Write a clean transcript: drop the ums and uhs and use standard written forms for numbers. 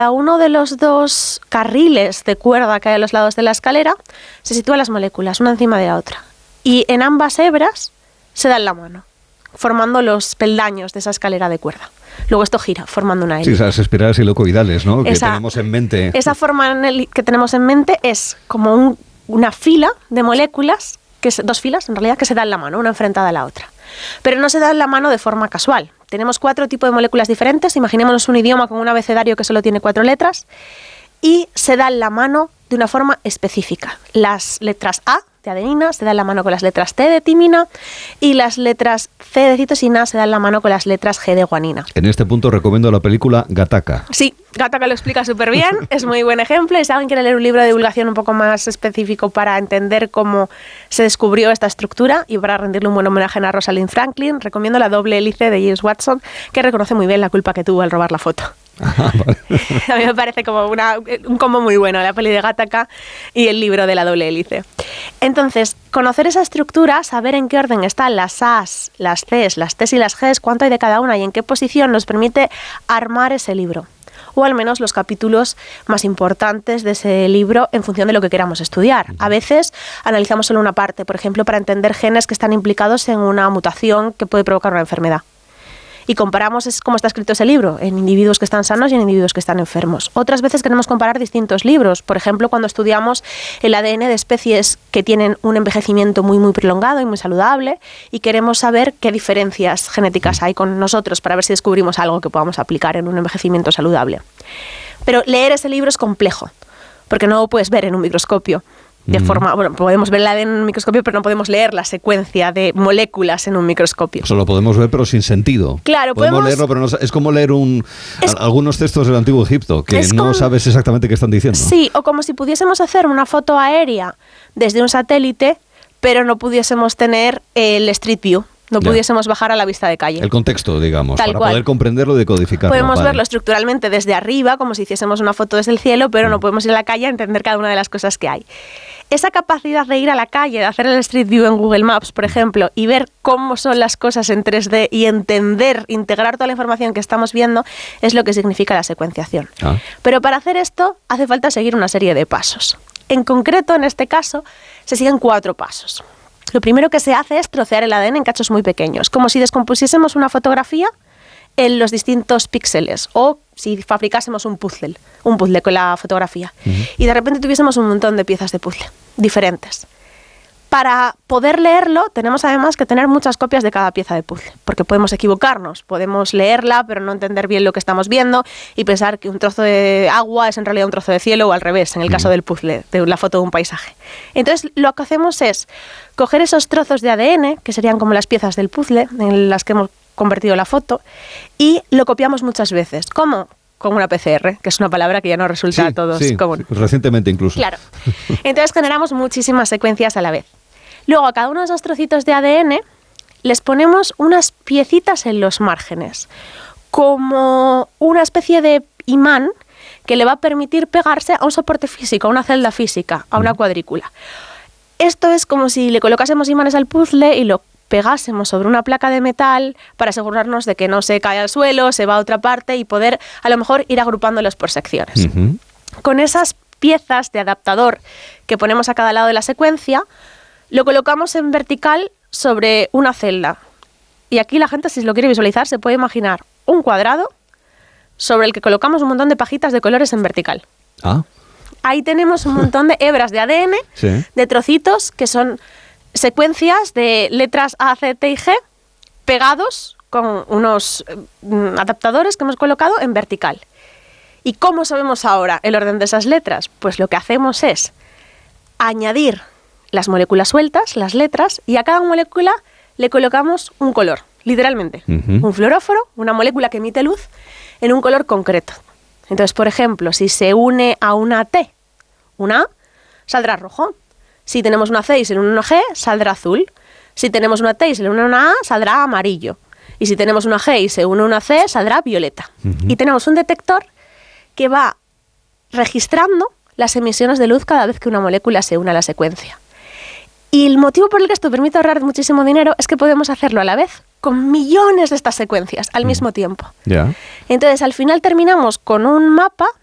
Cada uno de los dos carriles de cuerda que hay a los lados de la escalera se sitúan las moléculas, una encima de la otra. Y en ambas hebras se dan la mano, formando los peldaños de esa escalera de cuerda. Luego esto gira, formando una hélice. Sí, esas espirales helicoidales, ¿no? Que tenemos en mente. Esa forma que tenemos en mente es como una fila de moléculas, dos filas en realidad, que se dan la mano, una enfrentada a la otra. Pero no se dan la mano de forma casual. Tenemos 4 tipos de moléculas diferentes. Imaginémonos un idioma con un abecedario que solo tiene 4 letras. Y se dan la mano de una forma específica. Las letras A de adenina se dan la mano con las letras T de timina y las letras C de citosina se dan la mano con las letras G de guanina. En este punto recomiendo la película Gattaca. Sí, Gattaca lo explica súper bien, es muy buen ejemplo. Y si alguien quiere leer un libro de divulgación un poco más específico para entender cómo se descubrió esta estructura y para rendirle un buen homenaje a Rosalind Franklin, recomiendo La doble hélice de James Watson, que reconoce muy bien la culpa que tuvo al robar la foto. Vale. A mí me parece como un combo muy bueno, la peli de Gattaca y el libro de La doble hélice. Entonces, conocer esa estructura, saber en qué orden están las A's, las C's, las T's y las G's, cuánto hay de cada una y en qué posición, nos permite armar ese libro. O al menos los capítulos más importantes de ese libro en función de lo que queramos estudiar. A veces analizamos solo una parte, por ejemplo, para entender genes que están implicados en una mutación que puede provocar una enfermedad. Y comparamos cómo está escrito ese libro en individuos que están sanos y en individuos que están enfermos. Otras veces queremos comparar distintos libros. Por ejemplo, cuando estudiamos el ADN de especies que tienen un envejecimiento muy, muy prolongado y muy saludable y queremos saber qué diferencias genéticas hay con nosotros para ver si descubrimos algo que podamos aplicar en un envejecimiento saludable. Pero leer ese libro es complejo, porque no lo puedes ver en un microscopio. De forma, bueno, podemos ver el ADN en un microscopio, pero no podemos leer la secuencia de moléculas en un microscopio. Eso lo podemos ver, pero sin sentido. Claro, podemos leerlo, pero no, es como leer algunos textos del Antiguo Egipto, que no sabes exactamente qué están diciendo. Sí, o como si pudiésemos hacer una foto aérea desde un satélite, pero no pudiésemos tener el Street View. No pudiésemos bajar a la vista de calle. El contexto, digamos, Tal para cual. poder comprenderlo y decodificarlo. Podemos verlo estructuralmente desde arriba, como si hiciésemos una foto desde el cielo, pero no podemos ir a la calle a entender cada una de las cosas que hay. Esa capacidad de ir a la calle, de hacer el Street View en Google Maps, por ejemplo, y ver cómo son las cosas en 3D y entender, integrar toda la información que estamos viendo, es lo que significa la secuenciación. Pero para hacer esto hace falta seguir una serie de pasos. En concreto, en este caso, se siguen 4 pasos. Lo primero que se hace es trocear el ADN en cachos muy pequeños, como si descompusiésemos una fotografía en los distintos píxeles, o si fabricásemos un puzzle con la fotografía, y de repente tuviésemos un montón de piezas de puzzle diferentes. Para poder leerlo, tenemos además que tener muchas copias de cada pieza de puzzle, porque podemos equivocarnos, podemos leerla, pero no entender bien lo que estamos viendo y pensar que un trozo de agua es en realidad un trozo de cielo o al revés, en el caso del puzzle, de la foto de un paisaje. Entonces, lo que hacemos es coger esos trozos de ADN, que serían como las piezas del puzzle en las que hemos convertido la foto, y lo copiamos muchas veces. ¿Cómo? Con una PCR, que es una palabra que ya no resulta a todos común. Recientemente incluso. Claro. Entonces generamos muchísimas secuencias a la vez. Luego, a cada uno de esos trocitos de ADN les ponemos unas piecitas en los márgenes, como una especie de imán que le va a permitir pegarse a un soporte físico, a una celda física, a una cuadrícula. Esto es como si le colocásemos imanes al puzzle y lo pegásemos sobre una placa de metal para asegurarnos de que no se cae al suelo, se va a otra parte y poder a lo mejor ir agrupándolos por secciones. Con esas piezas de adaptador que ponemos a cada lado de la secuencia, lo colocamos en vertical sobre una celda. Y aquí la gente, si lo quiere visualizar, se puede imaginar un cuadrado sobre el que colocamos un montón de pajitas de colores en vertical. Ahí tenemos un montón de hebras de ADN, de trocitos que son secuencias de letras A, C, T y G pegados con unos adaptadores que hemos colocado en vertical. ¿Y cómo sabemos ahora el orden de esas letras? Pues lo que hacemos es añadir las moléculas sueltas, las letras, y a cada molécula le colocamos un color, literalmente. Un fluoróforo, una molécula que emite luz en un color concreto. Entonces, por ejemplo, si se une a una T, una A, saldrá rojo. Si tenemos una C y se le une una G, saldrá azul. Si tenemos una T y se le une una A, saldrá amarillo. Y si tenemos una G y se une una C, saldrá violeta. Y tenemos un detector que va registrando las emisiones de luz cada vez que una molécula se une a la secuencia. Y el motivo por el que esto permite ahorrar muchísimo dinero es que podemos hacerlo a la vez con millones de estas secuencias al mismo tiempo. Entonces, al final terminamos con un mapa